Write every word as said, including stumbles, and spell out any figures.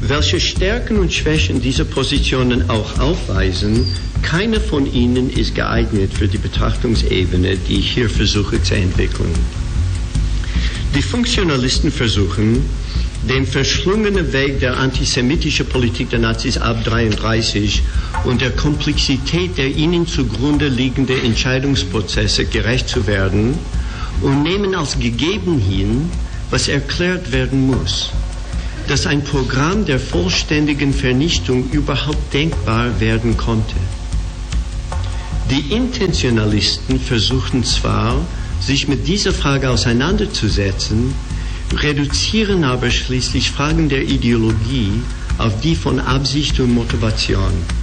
Welche Stärken und Schwächen diese Positionen auch aufweisen, keine von ihnen ist geeignet für die Betrachtungsebene, die ich hier versuche zu entwickeln. Die Funktionalisten versuchen, den verschlungenen Weg der antisemitischen Politik der Nazis ab neunzehnhundertdreiunddreißig und der Komplexität der ihnen zugrunde liegenden Entscheidungsprozesse gerecht zu werden und nehmen als gegeben hin, was erklärt werden muss, dass ein Programm der vollständigen Vernichtung überhaupt denkbar werden konnte. Die Intentionalisten versuchen zwar, sich mit dieser Frage auseinanderzusetzen, reduzieren aber schließlich Fragen der Ideologie auf die von Absicht und Motivation.